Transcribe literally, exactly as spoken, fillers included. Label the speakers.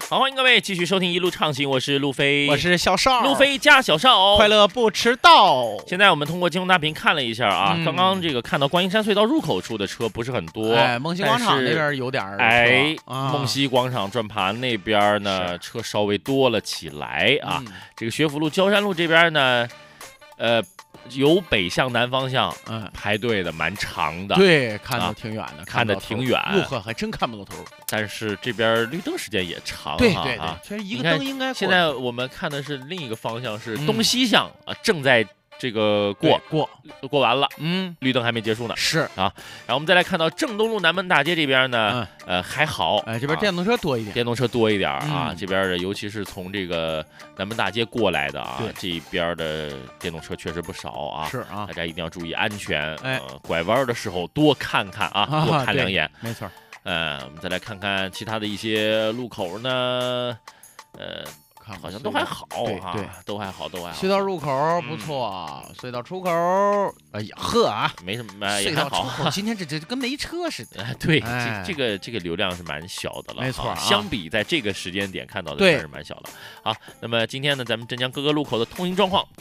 Speaker 1: 好，欢迎各位继续收听一路畅行，我是路飞，
Speaker 2: 我是小邵，
Speaker 1: 路飞加小邵，
Speaker 2: 快乐不迟到。
Speaker 1: 现在我们通过金融大屏看了一下啊，嗯、刚刚这个看到观音山隧道入口处的车不是很多，
Speaker 2: 哎，梦溪广场那边有点儿，
Speaker 1: 哎，
Speaker 2: 啊、
Speaker 1: 梦溪广场转盘那边呢车稍微多了起来啊。嗯、这个学府路、焦山路这边呢，呃。由北向南方向，嗯，排队的蛮长的，
Speaker 2: 对，看得挺远的，
Speaker 1: 啊、看得挺远，
Speaker 2: 路口还真看不到头。
Speaker 1: 但是这边绿灯时间也长，
Speaker 2: 对对对，其实一个灯应该。
Speaker 1: 现在我们看的是另一个方向，是东西向啊，嗯、正在这个过
Speaker 2: 过
Speaker 1: 过完了，
Speaker 2: 嗯，
Speaker 1: 绿灯还没结束呢，
Speaker 2: 是
Speaker 1: 啊。然后我们再来看到正东路南门大街这边呢，嗯、呃还好，
Speaker 2: 哎，这边电动车多一点，
Speaker 1: 啊、电动车多一点啊。
Speaker 2: 嗯、
Speaker 1: 这边的尤其是从这个南门大街过来的啊，这边的电动车确实不少啊。
Speaker 2: 是啊，
Speaker 1: 大家一定要注意安全，
Speaker 2: 哎，
Speaker 1: 呃、拐弯的时候多看看啊，
Speaker 2: 啊
Speaker 1: 多看两眼，
Speaker 2: 没错。
Speaker 1: 呃，我们再来看看其他的一些路口呢，呃。好像都还好哈，
Speaker 2: 对，
Speaker 1: 都还好，都还好。
Speaker 2: 隧道入口不错，嗯、隧道出口，哎呀呵啊，
Speaker 1: 没什么，
Speaker 2: 也还好。今天这这跟没车似的。
Speaker 1: 对，
Speaker 2: 哎、
Speaker 1: 这这个这个流量是蛮小的了，
Speaker 2: 没错、啊。
Speaker 1: 相比在这个时间点看到的算是蛮小的。好，那么今天呢，咱们镇江各个路口的通行状况